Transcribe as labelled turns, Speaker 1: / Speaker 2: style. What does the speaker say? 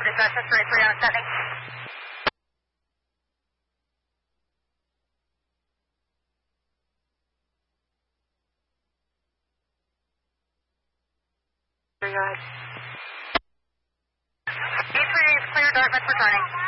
Speaker 1: dispatch, that's right, 3 on sending. E3 is clear, Dartmouth returning.